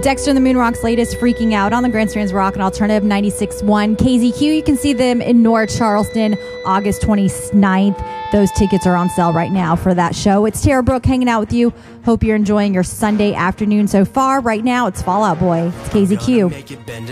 Dexter and the Moonrock's latest, Freaking Out, on the Grandstands Rock and Alternative 96.1. KZQ, you can see them in North Charleston, August 29th. Those tickets are on sale right now for that show. It's Tara Brooke hanging out with you. Hope you're enjoying your Sunday afternoon so far. Right now, it's Fall Out Boy. It's KZQ.